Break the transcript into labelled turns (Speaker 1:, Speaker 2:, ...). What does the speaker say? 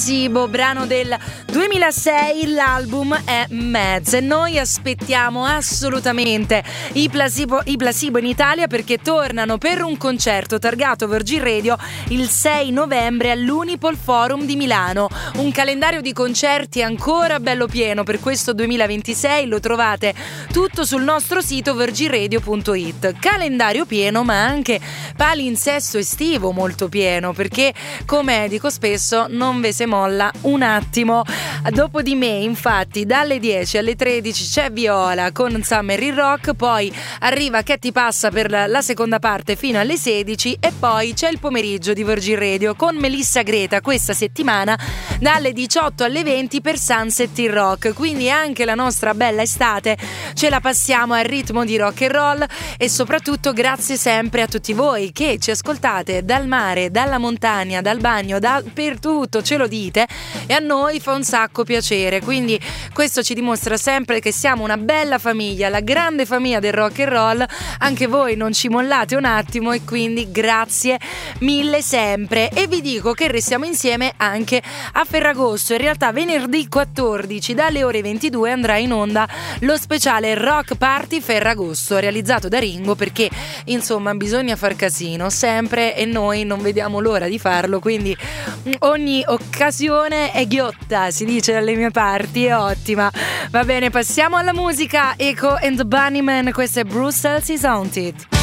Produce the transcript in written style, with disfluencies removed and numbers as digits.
Speaker 1: Brano del 2006, l'album è Meds e noi aspettiamo assolutamente i Placebo in Italia perché tornano per un concerto targato Virgin Radio il 6 novembre all'Unipol Forum di Milano. Un calendario di concerti ancora bello pieno per questo 2026, lo trovate tutto sul nostro sito virginradio.it. Calendario pieno ma anche palinsesto estivo molto pieno perché, come dico spesso, non ve se molla un attimo. Dopo di me, infatti, dalle 10 alle 13 c'è Viola con Summer in Rock, poi arriva Che ti passa per la seconda parte fino alle 16 e poi c'è il pomeriggio di Virgin Radio con Melissa Greta questa settimana dalle 18 alle 20 per Sunset in Rock. Quindi anche la nostra bella estate ce la passiamo al ritmo di rock and roll e soprattutto grazie sempre a tutti voi che ci ascoltate dal mare, dalla montagna, dal bagno, dappertutto, ce lo dite e a noi fa un sacco piacere. Quindi questo ci dimostra sempre che siamo una bella famiglia, la grande famiglia del rock and roll. Anche voi non ci mollate un attimo e quindi grazie mille sempre. E vi dico che restiamo insieme anche a Ferragosto. In realtà venerdì 14 dalle ore 22 andrà in onda lo speciale Rock Party Ferragosto realizzato da Ringo perché insomma bisogna far casino sempre e noi non vediamo l'ora di farlo, quindi ogni occasione è ghiotta, si dice dalle mie parti, è ottima. Va bene, passiamo alla musica. Echo and the Bunnymen, questo è Brussels is Haunted.